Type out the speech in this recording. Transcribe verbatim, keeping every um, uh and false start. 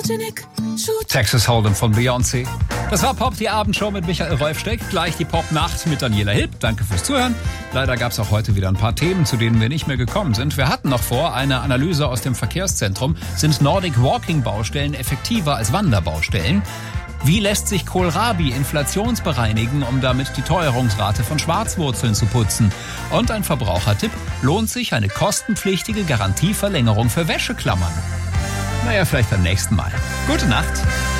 Texas Hold'em von Beyoncé. Das war Pop, die Abendshow mit Michael Rolfsteck. Gleich die Pop-Nacht mit Daniela Hilb. Danke fürs Zuhören. Leider gab es auch heute wieder ein paar Themen, zu denen wir nicht mehr gekommen sind. Wir hatten noch vor, eine Analyse aus dem Verkehrszentrum. Sind Nordic Walking Baustellen effektiver als Wanderbaustellen? Wie lässt sich Kohlrabi inflationsbereinigen, um damit die Teuerungsrate von Schwarzwurzeln zu putzen? Und ein Verbrauchertipp: Lohnt sich eine kostenpflichtige Garantieverlängerung für Wäscheklammern? Naja, vielleicht beim nächsten Mal. Gute Nacht.